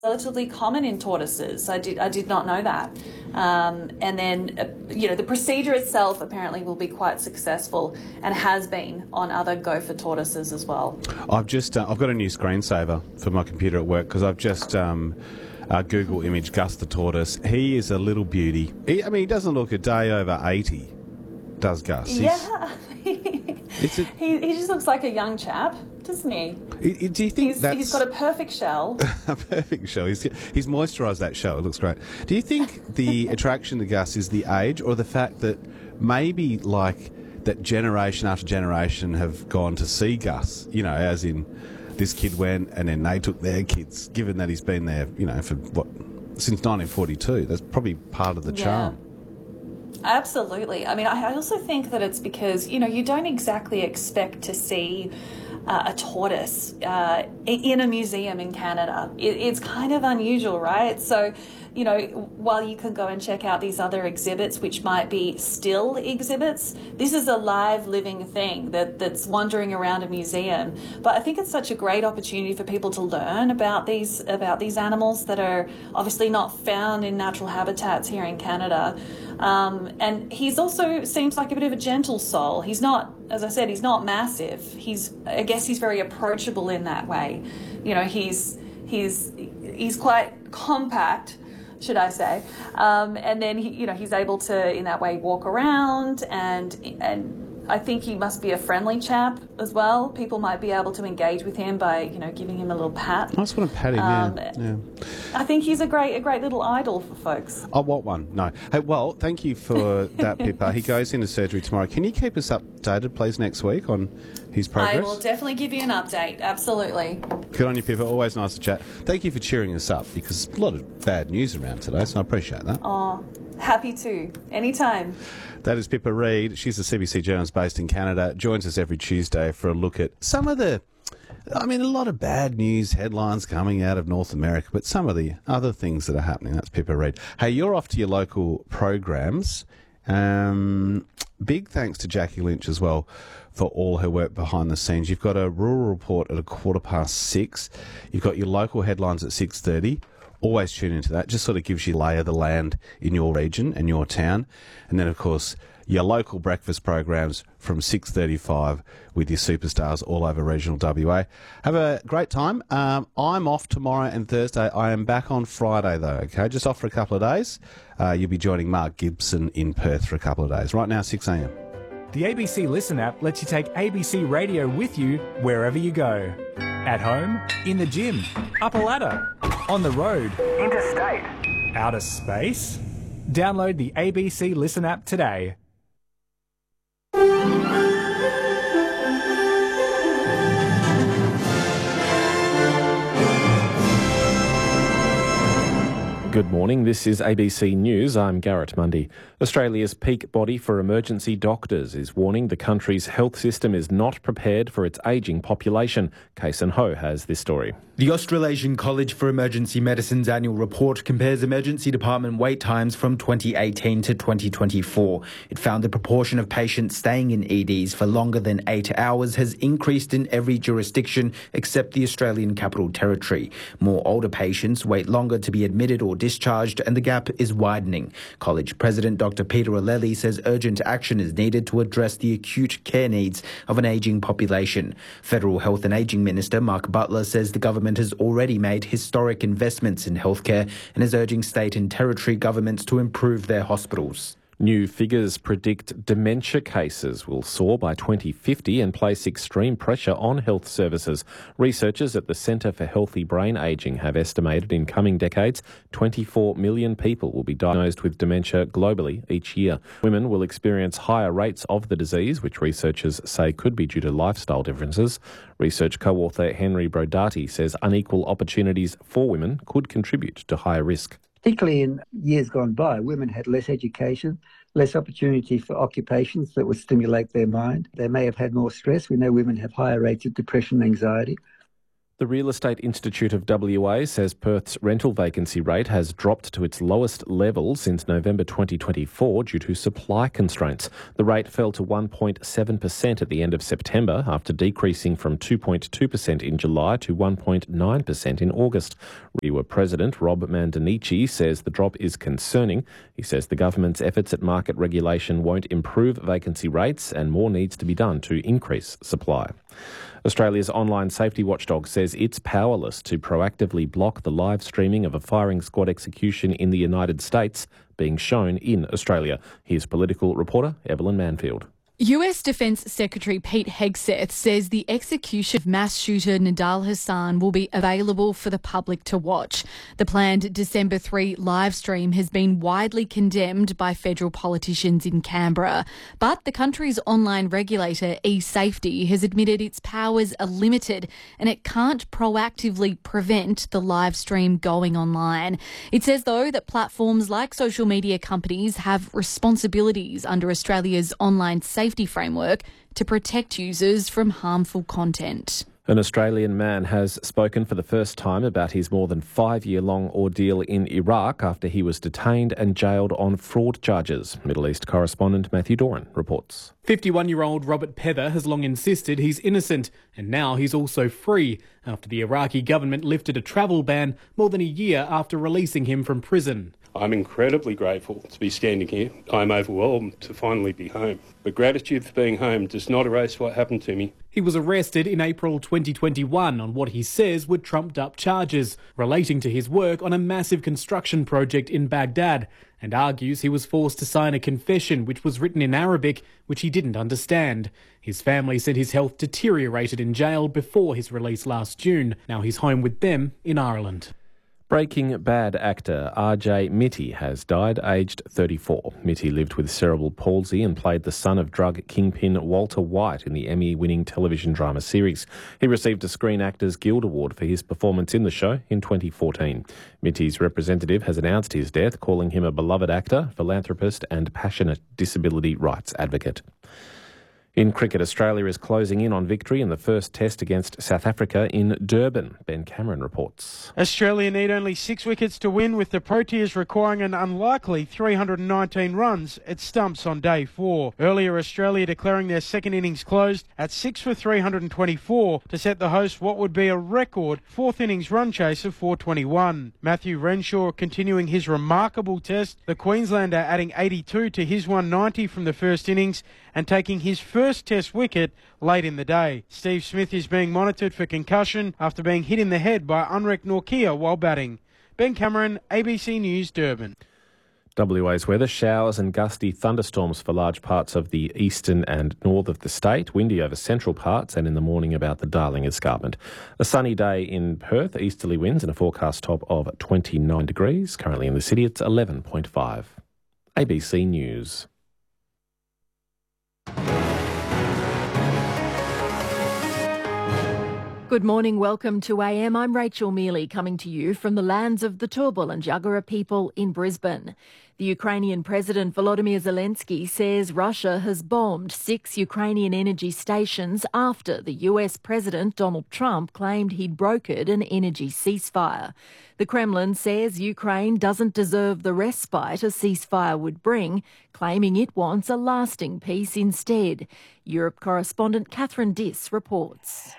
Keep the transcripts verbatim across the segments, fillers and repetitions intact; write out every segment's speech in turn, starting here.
relatively common in tortoises. I did I did not know that. Um, and then, uh, you know, the procedure itself apparently will be quite successful and has been on other gopher tortoises as well. I've just uh, I've got a new screensaver for my computer at work because I've just um, uh, Google image Gus the tortoise. He is a little beauty. He, I mean, he doesn't look a day over eighty, does Gus? He's, yeah. it's a, he, he just looks like a young chap, doesn't he? Do you think he's, that's... he's got a perfect shell. A perfect shell. He's, he's moisturised that shell. It looks great. Do you think the attraction to Gus is the age or the fact that maybe, like, that generation after generation have gone to see Gus, you know, as in this kid went and then they took their kids, given that he's been there, you know, for, what, since nineteen forty-two. That's probably part of the yeah. charm. Absolutely. I mean, I also think that it's because, you know, you don't exactly expect to see uh, a tortoise uh, in a museum in Canada. It, it's kind of unusual, right? So, you know, while you can go and check out these other exhibits, which might be still exhibits, this is a live living thing that, that's wandering around a museum. But I think it's such a great opportunity for people to learn about these about these animals that are obviously not found in natural habitats here in Canada. Um, and he's also seems like a bit of a gentle soul. He's not, as I said, he's not massive. He's, I guess he's very approachable in that way. You know, he's he's he's quite compact, should I say, um, and then he, you know, he's able to in that way walk around, and and I think he must be a friendly chap as well. People might be able to engage with him by, you know, giving him a little pat. I just want to pat him. Um, yeah. yeah. I think he's a great a great little idol for folks. I want one. No. Hey, well, thank you for that, Pippa. He goes into surgery tomorrow. Can you keep us updated, please, next week on his progress? I will definitely give you an update. Absolutely. Good on you, Pippa. Always nice to chat. Thank you for cheering us up because there's a lot of bad news around today, so I appreciate that. Oh, happy to. Anytime. That is Pippa Reid. She's a C B C journalist based in Canada. Joins us every Tuesday for a look at some of the, I mean, a lot of bad news headlines coming out of North America, but some of the other things that are happening. That's Pippa Reid. Hey, you're off to your local programs. Um, big thanks to Jackie Lynch as well for all her work behind the scenes. You've got a rural report at a quarter past six. You've got your local headlines at six thirty. Always tune into that. Just sort of gives you lay of the land in your region and your town. And then, of course, your local breakfast programs from six thirty-five with your superstars all over regional W A. Have a great time. Um, I'm off tomorrow and Thursday. I am back on Friday, though, okay? Just off for a couple of days. Uh, you'll be joining Mark Gibson in Perth for a couple of days. Right now, six a m. The A B C Listen app lets you take A B C Radio with you wherever you go. At home, in the gym, up a ladder, on the road, interstate, outer space. Download the A B C Listen app today. Good morning, this is A B C News. I'm Garrett Mundy. Australia's peak body for emergency doctors is warning the country's health system is not prepared for its ageing population. Kason Ho has this story. The Australasian College for Emergency Medicine's annual report compares emergency department wait times from twenty eighteen to twenty twenty-four. It found the proportion of patients staying in E Ds for longer than eight hours has increased in every jurisdiction except the Australian Capital Territory. More older patients wait longer to be admitted or discharged, and the gap is widening. College President Doctor Peter O'Lely says urgent action is needed to address the acute care needs of an ageing population. Federal Health and Ageing Minister Mark Butler says the government has already made historic investments in healthcare and is urging state and territory governments to improve their hospitals. New figures predict dementia cases will soar by twenty fifty and place extreme pressure on health services. Researchers at the Centre for Healthy Brain Ageing have estimated in coming decades twenty-four million people will be diagnosed with dementia globally each year. Women will experience higher rates of the disease, which researchers say could be due to lifestyle differences. Research co-author Henry Brodati says unequal opportunities for women could contribute to higher risk. Particularly in years gone by, women had less education, less opportunity for occupations that would stimulate their mind. They may have had more stress. We know women have higher rates of depression and anxiety. The Real Estate Institute of W A says Perth's rental vacancy rate has dropped to its lowest level since November twenty twenty-four due to supply constraints. The rate fell to one point seven percent at the end of September after decreasing from two point two percent in July to one point nine percent in August. R E W A President Rob Mandanichi says the drop is concerning. He says the government's efforts at market regulation won't improve vacancy rates and more needs to be done to increase supply. Australia's online safety watchdog says it's powerless to proactively block the live streaming of a firing squad execution in the United States being shown in Australia. Here's political reporter Evelyn Manfield. U S Defence Secretary Pete Hegseth says the execution of mass shooter Nidal Hasan will be available for the public to watch. The planned December third live stream has been widely condemned by federal politicians in Canberra, but the country's online regulator, eSafety, has admitted its powers are limited and it can't proactively prevent the live stream going online. It says, though, that platforms like social media companies have responsibilities under Australia's online safety framework to protect users from harmful content. An Australian man has spoken for the first time about his more than five-year-long ordeal in Iraq after he was detained and jailed on fraud charges. Middle East correspondent Matthew Doran reports. fifty-one-year-old Robert Pether has long insisted he's innocent, and now he's also free after the Iraqi government lifted a travel ban more than a year after releasing him from prison. I'm incredibly grateful to be standing here. I'm overwhelmed to finally be home. But gratitude for being home does not erase what happened to me. He was arrested in April twenty twenty-one on what he says were trumped-up charges relating to his work on a massive construction project in Baghdad, and argues he was forced to sign a confession which was written in Arabic, which he didn't understand. His family said his health deteriorated in jail before his release last June. Now he's home with them in Ireland. Breaking Bad actor R J Mitte has died aged thirty-four. Mitte lived with cerebral palsy and played the son of drug kingpin Walter White in the Emmy-winning television drama series. He received a Screen Actors Guild Award for his performance in the show in twenty fourteen. Mitte's representative has announced his death, calling him a beloved actor, philanthropist and passionate disability rights advocate. In cricket, Australia is closing in on victory in the first test against South Africa in Durban. Ben Cameron reports. Australia need only six wickets to win, with the Proteas requiring an unlikely three hundred nineteen runs at stumps on day four. Earlier, Australia declaring their second innings closed at six for three hundred twenty-four to set the hosts what would be a record fourth innings run chase of four twenty-one. Matthew Renshaw continuing his remarkable test, the Queenslander adding eighty-two to his one ninety from the first innings and taking his first test wicket late in the day. Steve Smith is being monitored for concussion after being hit in the head by Unrek Norkia while batting. Ben Cameron, A B C News, Durban. W A's weather: showers and gusty thunderstorms for large parts of the eastern and north of the state, windy over central parts and in the morning about the Darling Escarpment. A sunny day in Perth, easterly winds and a forecast top of twenty-nine degrees. Currently in the city it's eleven point five. A B C News. Good morning, welcome to A M. I'm Rachel Mealy, coming to you from the lands of the Turrbal and Jagera people in Brisbane. The Ukrainian President Volodymyr Zelensky says Russia has bombed six Ukrainian energy stations after the U S President Donald Trump claimed he'd brokered an energy ceasefire. The Kremlin says Ukraine doesn't deserve the respite a ceasefire would bring, claiming it wants a lasting peace instead. Europe correspondent Catherine Diss reports.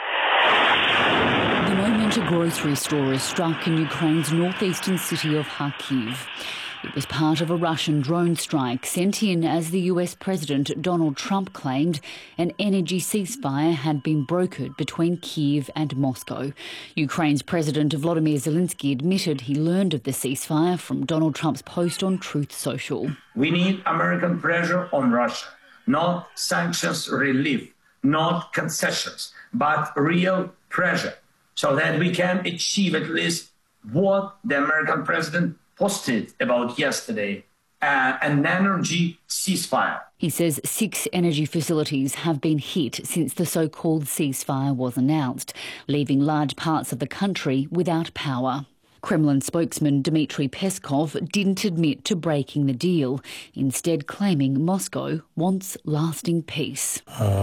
The No Mentor grocery store is struck in Ukraine's northeastern city of Kharkiv. It was part of a Russian drone strike sent in as the U S President Donald Trump claimed an energy ceasefire had been brokered between Kyiv and Moscow. Ukraine's President Volodymyr Zelensky admitted he learned of the ceasefire from Donald Trump's post on Truth Social. We need American pressure on Russia, not sanctions relief, not concessions, but real pressure, so that we can achieve at least what the American president posted about yesterday, uh, an energy ceasefire. He says six energy facilities have been hit since the so-called ceasefire was announced, leaving large parts of the country without power. Kremlin spokesman Dmitry Peskov didn't admit to breaking the deal, instead claiming Moscow wants lasting peace.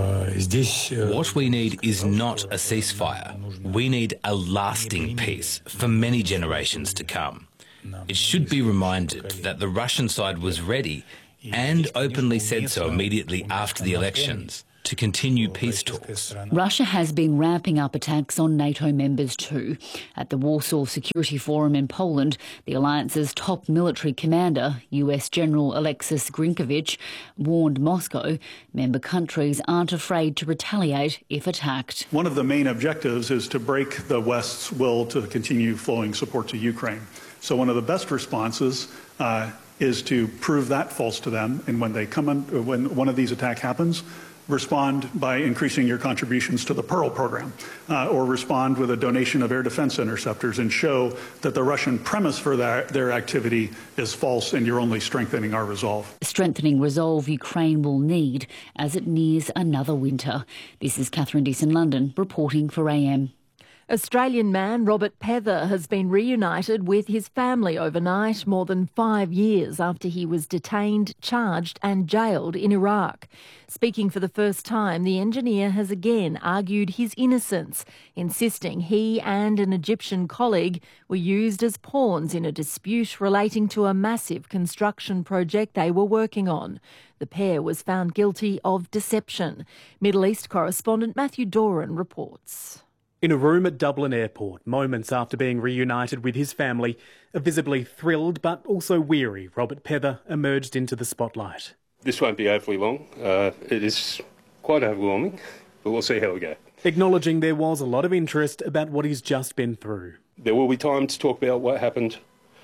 What we need is not a ceasefire. We need a lasting peace for many generations to come. It should be reminded that the Russian side was ready and openly said so immediately after the elections to continue peace talks. Russia has been ramping up attacks on NATO members too. At the Warsaw Security Forum in Poland, the alliance's top military commander, U S General Alexis Grinkovich, warned Moscow member countries aren't afraid to retaliate if attacked. One of the main objectives is to break the West's will to continue flowing support to Ukraine. So one of the best responses uh, is to prove that false to them, and when they come on, when one of these attacks happens, respond by increasing your contributions to the Pearl program, uh, or respond with a donation of air defense interceptors and show that the Russian premise for that, their activity is false and you're only strengthening our resolve. Strengthening resolve Ukraine will need as it nears another winter. This is Catherine Deese in London, reporting for A M. Australian man Robert Pether has been reunited with his family overnight, more than five years after he was detained, charged and jailed in Iraq. Speaking for the first time, the engineer has again argued his innocence, insisting he and an Egyptian colleague were used as pawns in a dispute relating to a massive construction project they were working on. The pair was found guilty of deception. Middle East correspondent Matthew Doran reports. In a room at Dublin Airport, moments after being reunited with his family, a visibly thrilled but also weary Robert Pether emerged into the spotlight. This won't be overly long. Uh, it is quite overwhelming, but we'll see how we go. Acknowledging there was a lot of interest about what he's just been through. There will be time to talk about what happened,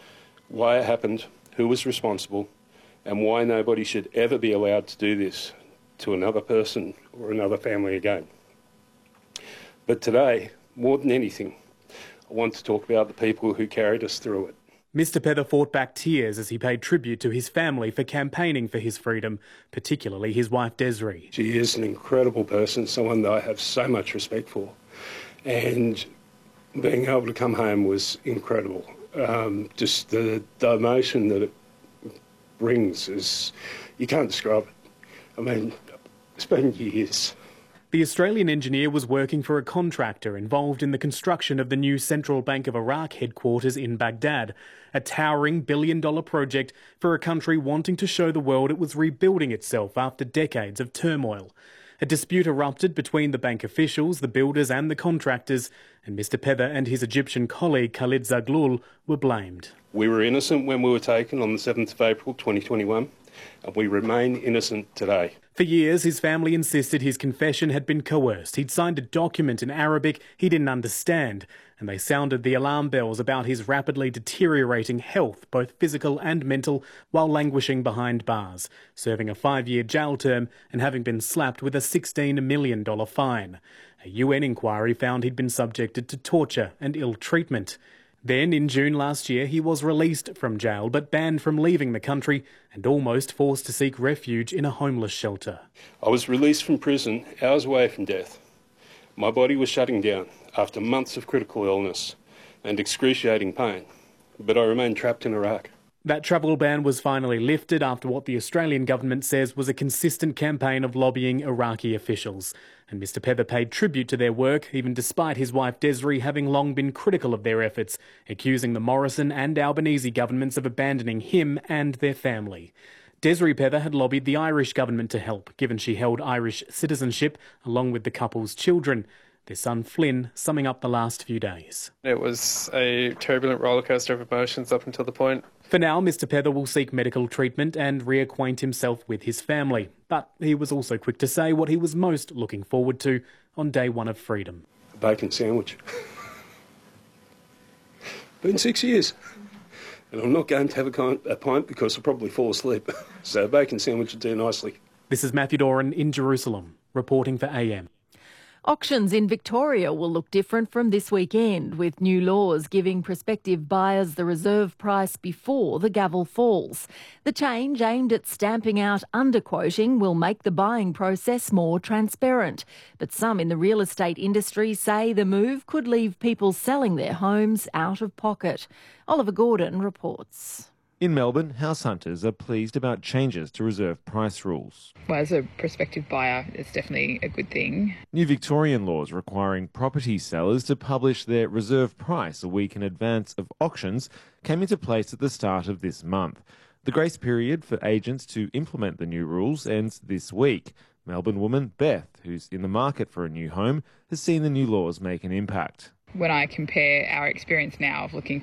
why it happened, who was responsible, and why nobody should ever be allowed to do this to another person or another family again. But today, more than anything, I want to talk about the people who carried us through it. Mister Pether fought back tears as he paid tribute to his family for campaigning for his freedom, particularly his wife Desiree. She is an incredible person, someone that I have so much respect for. And being able to come home was incredible. Um, just the, the emotion that it brings is, you can't describe it. I mean, it's been years. The Australian engineer was working for a contractor involved in the construction of the new Central Bank of Iraq headquarters in Baghdad, a towering billion-dollar project for a country wanting to show the world it was rebuilding itself after decades of turmoil. A dispute erupted between the bank officials, the builders and the contractors, and Mister Pether and his Egyptian colleague Khalid Zaghloul were blamed. We were innocent when we were taken on the seventh of April twenty twenty-one, and we remain innocent today. For years, his family insisted his confession had been coerced. He'd signed a document in Arabic he didn't understand, and they sounded the alarm bells about his rapidly deteriorating health, both physical and mental, while languishing behind bars, serving a five-year jail term and having been slapped with a sixteen million dollars fine. A U N inquiry found he'd been subjected to torture and ill treatment. Then, in June last year, he was released from jail but banned from leaving the country and almost forced to seek refuge in a homeless shelter. I was released from prison hours away from death. My body was shutting down after months of critical illness and excruciating pain, but I remained trapped in Iraq. That travel ban was finally lifted after what the Australian government says was a consistent campaign of lobbying Iraqi officials. And Mister Pether paid tribute to their work, even despite his wife Desiree having long been critical of their efforts, accusing the Morrison and Albanese governments of abandoning him and their family. Desiree Pether had lobbied the Irish government to help, given she held Irish citizenship along with the couple's children. Their son Flynn summing up the last few days. It was a turbulent rollercoaster of emotions up until the point. For now, Mister Pether will seek medical treatment and reacquaint himself with his family. But he was also quick to say what he was most looking forward to on day one of freedom. A bacon sandwich. Been six years. And I'm not going to have a, a pint because I'll probably fall asleep. So a bacon sandwich would do nicely. This is Matthew Doran in Jerusalem, reporting for A M. Auctions in Victoria will look different from this weekend, with new laws giving prospective buyers the reserve price before the gavel falls. The change, aimed at stamping out underquoting, will make the buying process more transparent. But some in the real estate industry say the move could leave people selling their homes out of pocket. Oliver Gordon reports. In Melbourne, house hunters are pleased about changes to reserve price rules. Well, as a prospective buyer, it's definitely a good thing. New Victorian laws requiring property sellers to publish their reserve price a week in advance of auctions came into place at the start of this month. The grace period for agents to implement the new rules ends this week. Melbourne woman Beth, who's in the market for a new home, has seen the new laws make an impact. When I compare our experience now of looking